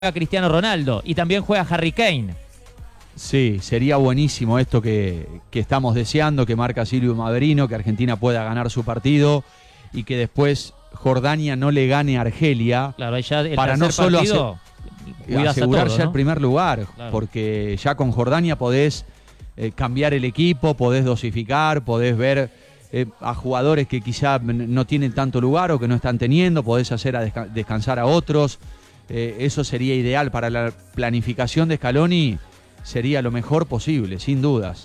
Cristiano Ronaldo y también juega Harry Kane. Sí, sería buenísimo esto que estamos deseando, que marca Silvio Maverino, que Argentina pueda ganar su partido y que después Jordania no le gane a Argelia. Claro, ahí ya el para no solo asegurarse todo, ¿no? el primer lugar, claro. Porque ya con Jordania podés cambiar el equipo, podés dosificar, podés ver a jugadores que quizá no tienen tanto lugar o que no están teniendo, podés hacer descansar a otros. Eso sería ideal para la planificación de Scaloni, sería lo mejor posible, sin dudas.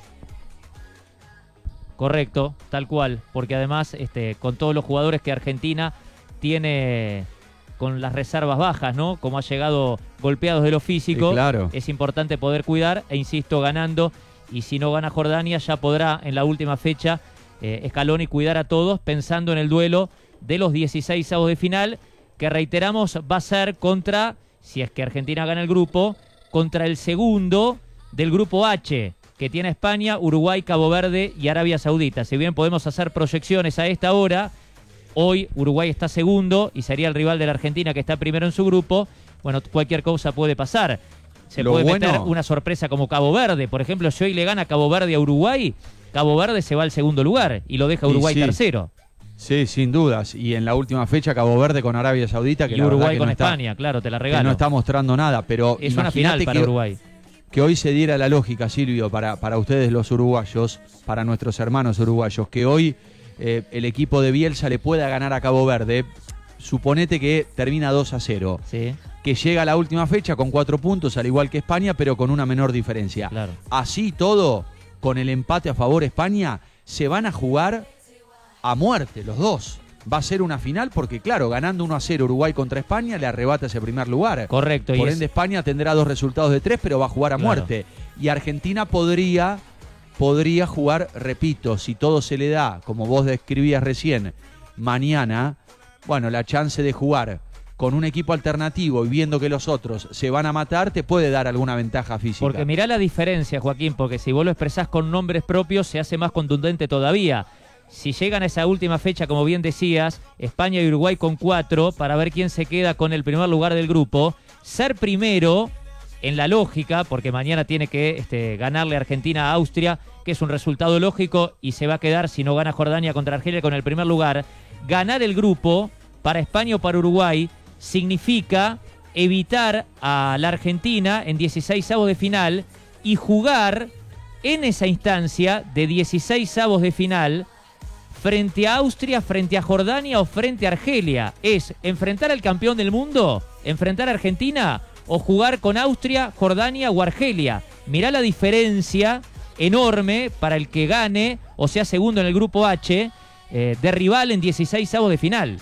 Correcto, tal cual, porque además con todos los jugadores que Argentina tiene con las reservas bajas, ¿no? Como ha llegado golpeados de lo físico, claro. Es importante poder cuidar, e insisto, ganando, y si no gana Jordania ya podrá en la última fecha Scaloni cuidar a todos, pensando en el duelo de los 16avos de final, que reiteramos va a ser contra, si es que Argentina gana el grupo, contra el segundo del grupo H, que tiene España, Uruguay, Cabo Verde y Arabia Saudita. Si bien podemos hacer proyecciones a esta hora, hoy Uruguay está segundo y sería el rival de la Argentina, que está primero en su grupo. Bueno, cualquier cosa puede pasar. Se puede meter una sorpresa como Cabo Verde. Por ejemplo, si hoy le gana Cabo Verde a Uruguay, Cabo Verde se va al segundo lugar y lo deja Uruguay tercero. Sí, sin dudas. Y en la última fecha Cabo Verde con Arabia Saudita, que y la Uruguay verdad que con no España, está, claro, te la regalo. que no está mostrando nada, pero es una final para Uruguay. Que hoy se diera la lógica, Silvio, para ustedes los uruguayos, para nuestros hermanos uruguayos, que hoy el equipo de Bielsa le pueda ganar a Cabo Verde. Suponete que termina 2-0. Sí. Que llega a la última fecha con 4 puntos, al igual que España, pero con una menor diferencia. Claro. Así todo, con el empate a favor España, se van a jugar a muerte los dos. Va a ser una final porque, claro, ganando 1-0 Uruguay contra España, le arrebata ese primer lugar. Correcto. Por ende, España tendrá 2 resultados de 3, pero va a jugar a muerte. Y Argentina podría jugar, repito, si todo se le da, como vos describías recién, mañana, bueno, la chance de jugar con un equipo alternativo y viendo que los otros se van a matar, te puede dar alguna ventaja física. Porque mirá la diferencia, Joaquín, porque si vos lo expresás con nombres propios, se hace más contundente todavía. Si llegan a esa última fecha, como bien decías, España y Uruguay con 4, para ver quién se queda con el primer lugar del grupo, ser primero, en la lógica, porque mañana tiene que ganarle Argentina a Austria, que es un resultado lógico, y se va a quedar, si no gana Jordania contra Argelia, con el primer lugar. Ganar el grupo, para España o para Uruguay, significa evitar a la Argentina en 16avos de final y jugar en esa instancia de 16avos de final frente a Austria, frente a Jordania o frente a Argelia. Es enfrentar al campeón del mundo, enfrentar a Argentina o jugar con Austria, Jordania o Argelia. Mirá la diferencia enorme para el que gane o sea segundo en el grupo H de rival en 16avos de final.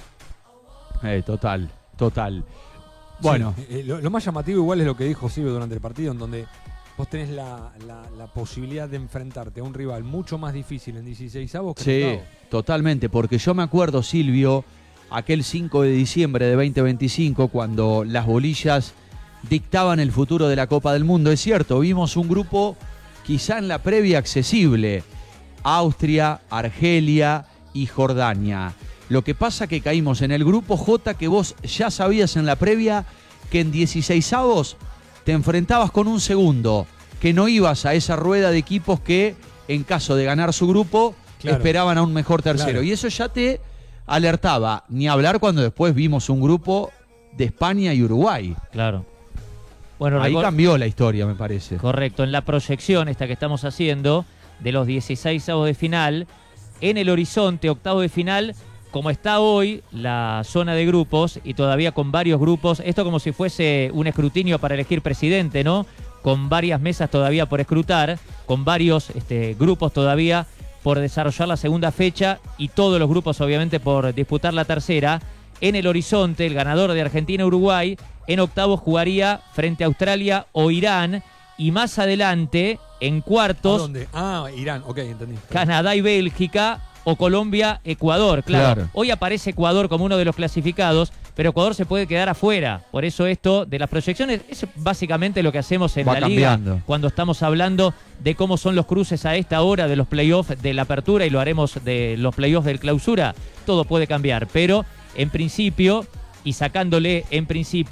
Total. Bueno. Sí, lo más llamativo igual es lo que dijo Silvio durante el partido, en donde vos tenés la posibilidad de enfrentarte a un rival mucho más difícil en 16avos que en octavos. Totalmente, porque yo me acuerdo, Silvio, aquel 5 de diciembre de 2025, cuando las bolillas dictaban el futuro de la Copa del Mundo. Es cierto, vimos un grupo quizá en la previa accesible: Austria, Argelia y Jordania. Lo que pasa que caímos en el grupo J, que vos ya sabías en la previa que en 16avos te enfrentabas con un segundo, que no ibas a esa rueda de equipos que, en caso de ganar su grupo, esperaban a un mejor tercero. Claro. Y eso ya te alertaba, ni hablar cuando después vimos un grupo de España y Uruguay. Claro. Bueno, ahí cambió la historia, me parece. Correcto, en la proyección esta que estamos haciendo de los 16avos de final, en el horizonte, octavo de final, como está hoy la zona de grupos y todavía con varios grupos, esto como si fuese un escrutinio para elegir presidente, ¿no? Con varias mesas todavía por escrutar, con varios grupos todavía por desarrollar la segunda fecha y todos los grupos obviamente por disputar la tercera. En el horizonte, el ganador de Argentina-Uruguay en octavos jugaría frente a Australia o Irán, y más adelante, en cuartos... ¿A dónde? Ah, Irán, ok, entendí. Canadá y Bélgica, o Colombia-Ecuador, claro. Hoy aparece Ecuador como uno de los clasificados, pero Ecuador se puede quedar afuera. Por eso esto de las proyecciones es básicamente lo que hacemos en la liga cuando estamos hablando de cómo son los cruces a esta hora de los playoffs de la apertura, y lo haremos de los playoffs del clausura. Todo puede cambiar, pero en principio, y sacándole en principio,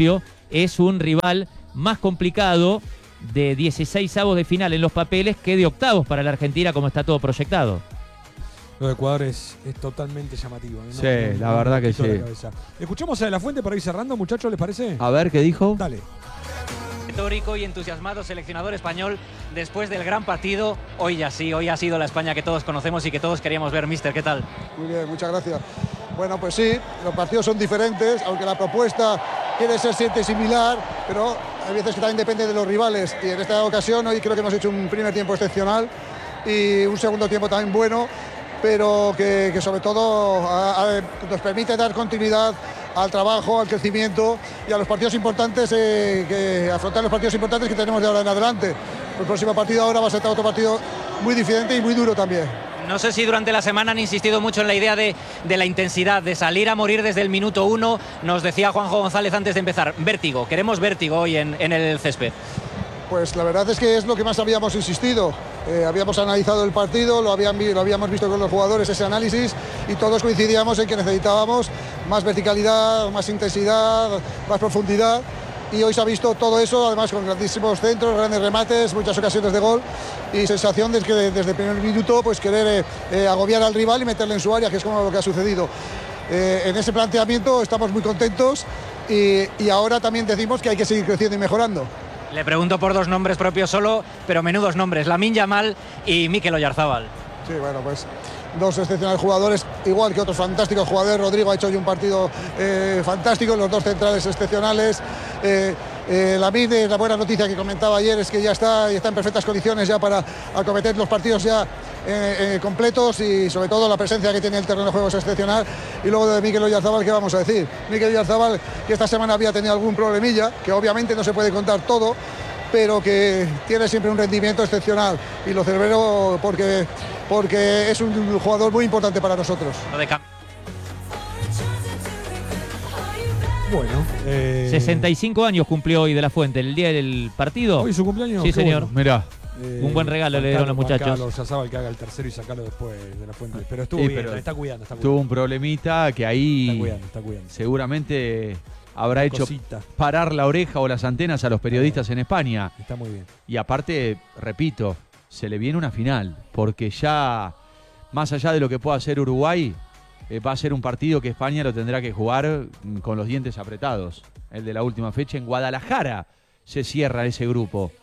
es un rival más complicado de 16avos de final en los papeles que de octavos para la Argentina, como está todo proyectado. Lo de Ecuador es totalmente llamativo, ¿no? Sí, la verdad que sí. Escuchamos a De La Fuente para ir cerrando, muchachos, ¿les parece? A ver, ¿qué dijo? Dale. Retórico y entusiasmado seleccionador español después del gran partido. Hoy ya sí, hoy ha sido la España que todos conocemos y que todos queríamos ver, míster. ¿Qué tal? Muy bien, muchas gracias. Bueno, pues sí, los partidos son diferentes, aunque la propuesta quiere ser siempre similar, pero hay veces que también depende de los rivales. Y en esta ocasión hoy creo que hemos hecho un primer tiempo excepcional y un segundo tiempo también bueno, pero que sobre todo nos permite dar continuidad al trabajo, al crecimiento y a los partidos importantes, que afrontar los partidos importantes que tenemos de ahora en adelante. El próximo partido ahora va a ser otro partido muy diferente y muy duro también. No sé si durante la semana han insistido mucho en la idea de la intensidad, de salir a morir desde el minuto 1. Nos decía Juanjo González antes de empezar, vértigo, queremos vértigo hoy en el césped. Pues la verdad es que es lo que más habíamos insistido. Habíamos analizado el partido, lo habíamos visto con los jugadores, ese análisis, y todos coincidíamos en que necesitábamos más verticalidad, más intensidad, más profundidad. Y hoy se ha visto todo eso, además con grandísimos centros, grandes remates, muchas ocasiones de gol y sensación de que desde el primer minuto pues querer agobiar al rival y meterle en su área, que es como lo que ha sucedido. En ese planteamiento estamos muy contentos y ahora también decimos que hay que seguir creciendo y mejorando. Le pregunto por dos nombres propios solo, pero menudos nombres, Lamine Yamal y Mikel Oyarzábal. Sí, bueno, pues dos excepcionales jugadores, igual que otros fantásticos jugadores. Rodrigo ha hecho hoy un partido fantástico, los dos centrales excepcionales. Lamine, la buena noticia que comentaba ayer es que ya está en perfectas condiciones ya para acometer los partidos ya completos, y sobre todo la presencia que tiene el terreno de juego es excepcional. Y luego de Mikel Oyarzábal, ¿qué vamos a decir? Mikel Oyarzábal, que esta semana había tenido algún problemilla, que obviamente no se puede contar todo, pero que tiene siempre un rendimiento excepcional, y lo celebro porque es un jugador muy importante para nosotros. Bueno, 65 años cumplió hoy De La Fuente, el día del partido. ¿Hoy su cumpleaños? Sí, señor. Bueno. Mirá. Un buen regalo le dieron los muchachos. Oyarzábal, que haga el tercero y sacarlo después De La Fuente. Pero estuvo Sí, bien, pero está cuidando. Tuvo un problemita que ahí Está cuidando. seguramente habrá hecho Cosita. parar la oreja o las antenas a los periodistas en España. Está muy bien. Y aparte, repito, se le viene una final, porque ya, más allá de lo que pueda hacer Uruguay, va a ser un partido que España lo tendrá que jugar con los dientes apretados. El de la última fecha en Guadalajara se cierra ese grupo.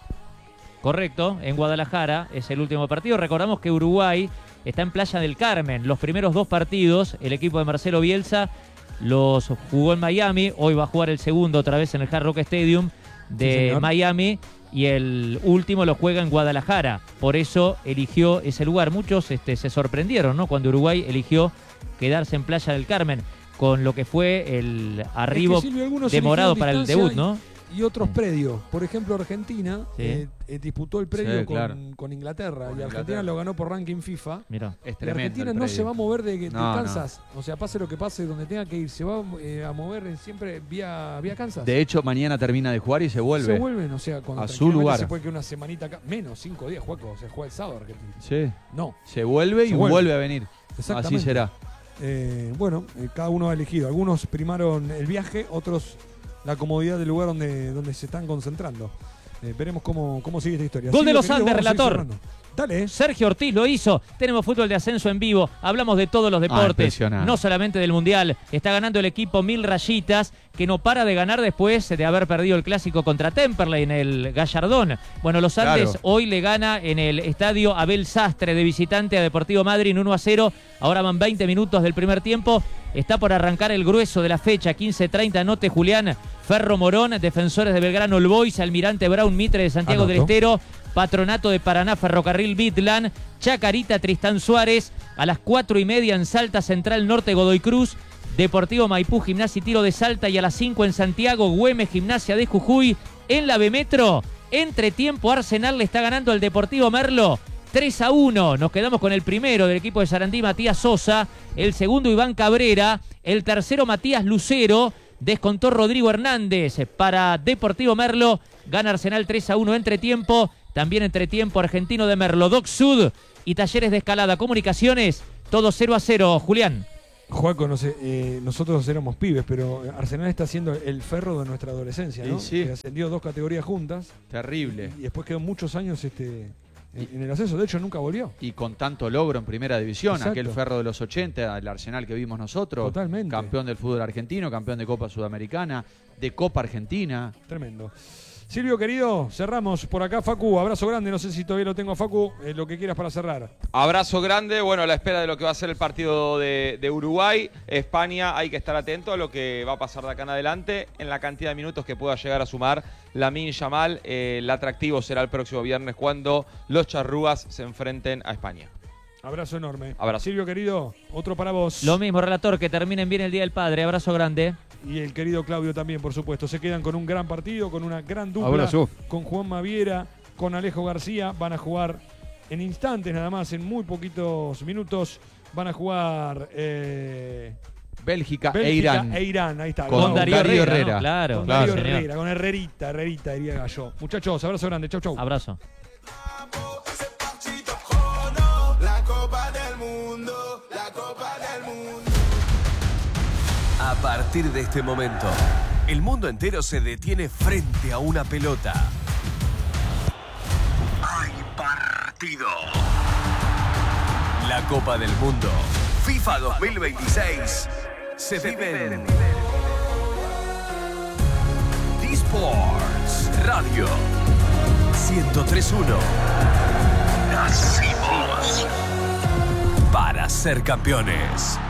Correcto, en Guadalajara es el último partido. Recordamos que Uruguay está en Playa del Carmen. Los primeros dos partidos, el equipo de Marcelo Bielsa los jugó en Miami. Hoy va a jugar el segundo otra vez en el Hard Rock Stadium de Miami. Y el último lo juega en Guadalajara. Por eso eligió ese lugar. Muchos se sorprendieron, ¿no?, cuando Uruguay eligió quedarse en Playa del Carmen, con lo que fue el arribo demorado para el debut, ¿no? Y otros predios. Por ejemplo, Argentina disputó el predio con Inglaterra. Y Argentina lo ganó por ranking FIFA. Mirá. Es Y tremendo. Argentina no se va a mover de No, Kansas. O sea, pase lo que pase, donde tenga que ir, se va a mover siempre vía Kansas. De hecho, mañana termina de jugar y se vuelve. Se vuelven, o sea, cuando a su lugar. se puede que una semanita acá, menos 5 días, se juega el sábado Argentina. Sí. No. Se vuelve y vuelve a venir. Exactamente. Así será. Bueno, cada uno ha elegido. Algunos primaron el viaje, otros la comodidad del lugar donde se están concentrando. Veremos cómo sigue esta historia. Gol de los Andes, relator. Dale. Sergio Ortiz lo hizo. Tenemos fútbol de ascenso en vivo. Hablamos de todos los deportes, no solamente del Mundial. Está ganando el equipo 1000 rayitas, que no para de ganar después de haber perdido el clásico contra Temperley en el Gallardón. Bueno, los Andes hoy le gana en el estadio Abel Sastre de visitante a Deportivo Madryn 1-0. Ahora van 20 minutos del primer tiempo. Está por arrancar el grueso de la fecha, 15:30, anote Julián. Ferro Morón, Defensores de Belgrano All Boys, Almirante Brown Mitre de Santiago del Estero, Patronato de Paraná, Ferrocarril Bitland, Chacarita, Tristán Suárez. A las 4:30 en Salta Central Norte, Godoy Cruz, Deportivo Maipú, Gimnasia y Tiro de Salta. Y a las 5 en Santiago, Güemes, Gimnasia de Jujuy. En la B-Metro, entretiempo, Arsenal le está ganando al Deportivo Merlo 3-1. Nos quedamos con el primero del equipo de Sarandí, Matías Sosa. El segundo, Iván Cabrera. El tercero, Matías Lucero. Descontó Rodrigo Hernández para Deportivo Merlo. Gana Arsenal 3-1 entretiempo. También entretiempo Argentino de Merlo, Doc Sud y Talleres de Escalada Comunicaciones. Todo 0-0, Julián. Juaco, no sé, nosotros éramos pibes, pero Arsenal está siendo el Ferro de nuestra adolescencia, ¿no? Sí. Que ascendió 2 categorías juntas. Terrible. Y después quedó muchos años en el ascenso. De hecho, nunca volvió. Y con tanto logro en primera división, Exacto. aquel Ferro de los 80, el Arsenal que vimos nosotros. Totalmente. Campeón del fútbol argentino, campeón de Copa Sudamericana, de Copa Argentina. Tremendo. Silvio, querido, cerramos por acá. Facu, abrazo grande. No sé si todavía lo tengo a Facu. Lo que quieras para cerrar. Abrazo grande, bueno, a la espera de lo que va a ser el partido de Uruguay, España, hay que estar atento a lo que va a pasar de acá en adelante, en la cantidad de minutos que pueda llegar a sumar Lamine Yamal. El atractivo será el próximo viernes cuando los charrúas se enfrenten a España. Abrazo enorme. Abrazo. Silvio, querido, otro para vos. Lo mismo, relator, que terminen bien el Día del Padre. Abrazo grande. Y el querido Claudio también, por supuesto. Se quedan con un gran partido, con una gran dupla. Abrazo. Con Juan Maviera, con Alejo García. Van a jugar en instantes nada más, en muy poquitos minutos. Van a jugar Bélgica e Bélgica Irán. Ahí está. Con Darío Herrera. ¿no? Claro. Con Claro. Darío Señor. Herrera, con Herrerita, diría Gallo. Muchachos, abrazo grande. Chau, chau. Abrazo. La Copa del Mundo, la Copa del Mundo. A partir de este momento, el mundo entero se detiene frente a una pelota. Hay partido. La Copa del Mundo, FIFA 2026, se vive en D-Sports Radio 103.1. Nacimos para ser campeones.